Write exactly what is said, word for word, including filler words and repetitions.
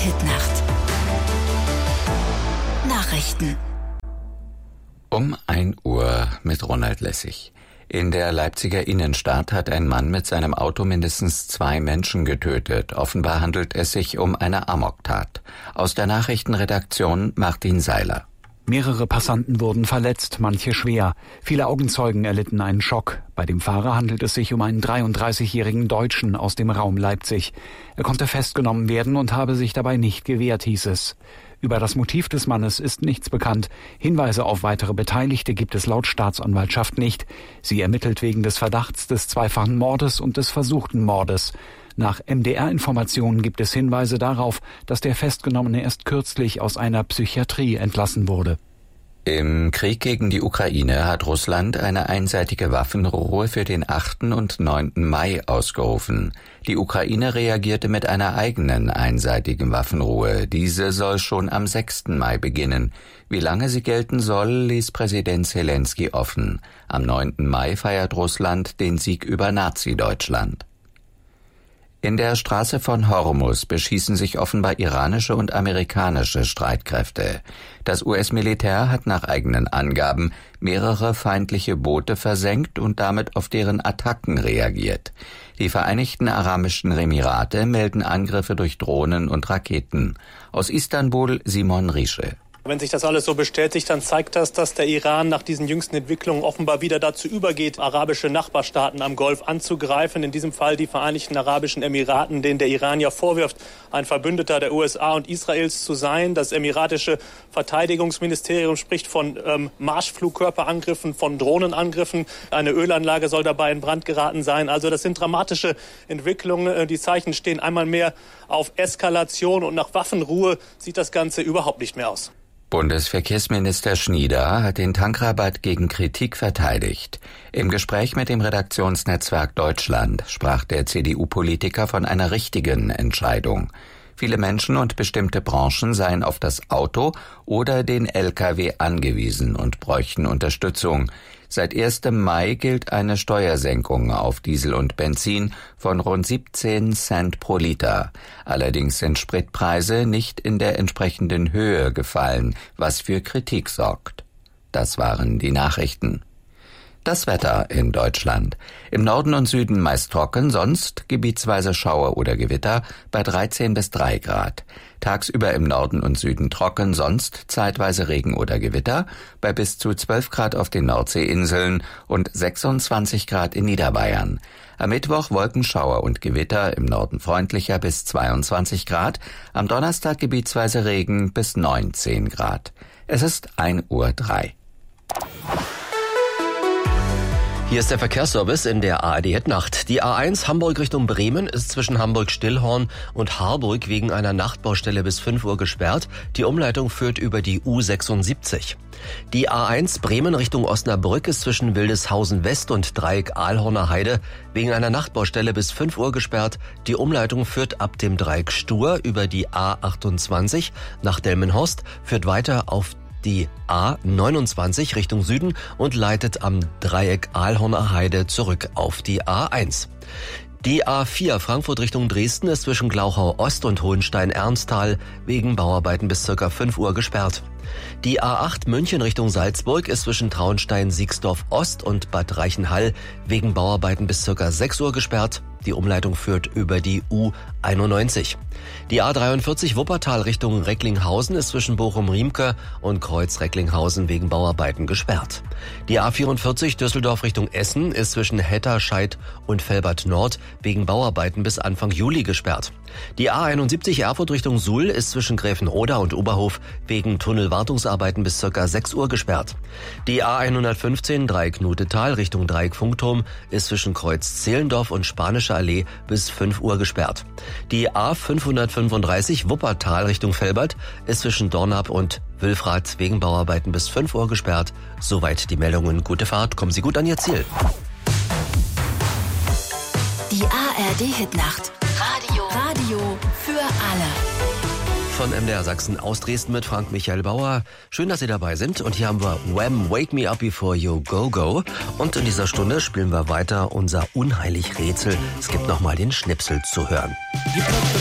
Hitnacht. Nachrichten. Um ein Uhr mit Ronald Lessig. In der Leipziger Innenstadt hat ein Mann mit seinem Auto mindestens zwei Menschen getötet. Offenbar handelt es sich um eine Amoktat. Aus der Nachrichtenredaktion Martin Seiler. Mehrere Passanten wurden verletzt, manche schwer. Viele Augenzeugen erlitten einen Schock. Bei dem Fahrer handelt es sich um einen dreiunddreißigjährigen Deutschen aus dem Raum Leipzig. Er konnte festgenommen werden und habe sich dabei nicht gewehrt, hieß es. Über das Motiv des Mannes ist nichts bekannt. Hinweise auf weitere Beteiligte gibt es laut Staatsanwaltschaft nicht. Sie ermittelt wegen des Verdachts des zweifachen Mordes und des versuchten Mordes. Nach M D R-Informationen gibt es Hinweise darauf, dass der Festgenommene erst kürzlich aus einer Psychiatrie entlassen wurde. Im Krieg gegen die Ukraine hat Russland eine einseitige Waffenruhe für den achten und neunten Mai ausgerufen. Die Ukraine reagierte mit einer eigenen einseitigen Waffenruhe. Diese soll schon am sechsten Mai beginnen. Wie lange sie gelten soll, ließ Präsident Zelensky offen. Am neunten Mai feiert Russland den Sieg über Nazi-Deutschland. In der Straße von Hormuz beschießen sich offenbar iranische und amerikanische Streitkräfte. Das U S-Militär hat nach eigenen Angaben mehrere feindliche Boote versenkt und damit auf deren Attacken reagiert. Die Vereinigten Arabischen Emirate melden Angriffe durch Drohnen und Raketen. Aus Istanbul Simon Riesche. Wenn sich das alles so bestätigt, dann zeigt das, dass der Iran nach diesen jüngsten Entwicklungen offenbar wieder dazu übergeht, arabische Nachbarstaaten am Golf anzugreifen. In diesem Fall die Vereinigten Arabischen Emiraten, denen der Iran ja vorwirft, ein Verbündeter der U S A und Israels zu sein. Das emiratische Verteidigungsministerium spricht von ähm, Marschflugkörperangriffen, von Drohnenangriffen. Eine Ölanlage soll dabei in Brand geraten sein. Also das sind dramatische Entwicklungen. Die Zeichen stehen einmal mehr auf Eskalation und nach Waffenruhe sieht das Ganze überhaupt nicht mehr aus. Bundesverkehrsminister Schnieder hat den Tankrabatt gegen Kritik verteidigt. Im Gespräch mit dem Redaktionsnetzwerk Deutschland sprach der C D U-Politiker von einer richtigen Entscheidung. Viele Menschen und bestimmte Branchen seien auf das Auto oder den L K W angewiesen und bräuchten Unterstützung. Seit ersten Mai gilt eine Steuersenkung auf Diesel und Benzin von rund siebzehn Cent pro Liter. Allerdings sind Spritpreise nicht in der entsprechenden Höhe gefallen, was für Kritik sorgt. Das waren die Nachrichten. Das Wetter in Deutschland. Im Norden und Süden meist trocken, sonst gebietsweise Schauer oder Gewitter bei dreizehn bis drei Grad. Tagsüber im Norden und Süden trocken, sonst zeitweise Regen oder Gewitter bei bis zu zwölf Grad auf den Nordseeinseln und sechsundzwanzig Grad in Niederbayern. Am Mittwoch Wolkenschauer und Gewitter, im Norden freundlicher bis zweiundzwanzig Grad, am Donnerstag gebietsweise Regen bis neunzehn Grad. Es ist ein Uhr drei. Hier ist der Verkehrsservice in der A R D Hitnacht. Die A eins Hamburg Richtung Bremen ist zwischen Hamburg-Stillhorn und Harburg wegen einer Nachtbaustelle bis fünf Uhr gesperrt. Die Umleitung führt über die U sechsundsiebzig. Die A eins Bremen Richtung Osnabrück ist zwischen Wildeshausen West und Dreieck Ahlhorner Heide wegen einer Nachtbaustelle bis fünf Uhr gesperrt. Die Umleitung führt ab dem Dreieck Stur über die A achtundzwanzig nach Delmenhorst, führt weiter auf die A neunundzwanzig Richtung Süden und leitet am Dreieck Ahlhorner Heide zurück auf die A eins. Die A vier Frankfurt Richtung Dresden ist zwischen Glauchau Ost und Hohenstein-Ernsthal wegen Bauarbeiten bis circa fünf Uhr gesperrt. Die A acht München Richtung Salzburg ist zwischen Traunstein-Siegsdorf Ost und Bad Reichenhall wegen Bauarbeiten bis circa sechs Uhr gesperrt. Die Umleitung führt über die U einundneunzig. Die A dreiundvierzig Wuppertal Richtung Recklinghausen ist zwischen Bochum-Riemke und Kreuz-Recklinghausen wegen Bauarbeiten gesperrt. Die A vierundvierzig Düsseldorf Richtung Essen ist zwischen Hetterscheid und Velbert Nord wegen Bauarbeiten bis Anfang Juli gesperrt. Die A einundsiebzig Erfurt Richtung Suhl ist zwischen Gräfenroda und Oberhof wegen Tunnelwartungsarbeiten bis ca. sechs Uhr gesperrt. Die A hundertfünfzehn Dreieck Nutetal Richtung Dreieck Funkturm ist zwischen Kreuz Zehlendorf und Spanische Allee bis fünf Uhr gesperrt. Die A fünfhundertfünfunddreißig Wuppertal Richtung Velbert ist zwischen Dornap und Wülfrath wegen Bauarbeiten bis fünf Uhr gesperrt. Soweit die Meldungen. Gute Fahrt, kommen Sie gut an Ihr Ziel. Die A R D-Hitnacht. Radio. Radio für alle. Von M D R Sachsen aus Dresden mit Frank Michael Bauer. Schön, dass Sie dabei sind. Und hier haben wir Wham! Wake Me Up Before You Go Go. Und in dieser Stunde spielen wir weiter unser Unheilig Rätsel. Es gibt nochmal den Schnipsel zu hören.